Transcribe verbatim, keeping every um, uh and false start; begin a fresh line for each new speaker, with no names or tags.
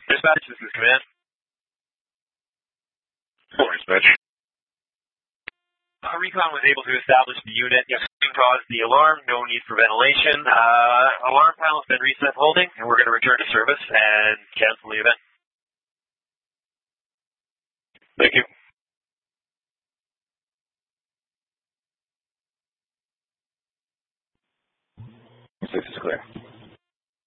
Dispatch, this is command.
Dispatch.
Uh, recon was able to establish the unit. Yes, caused the alarm. No need for ventilation. Uh, alarm panel's been reset holding, and we're going to return to service and cancel the event.
Thank you.
This is clear.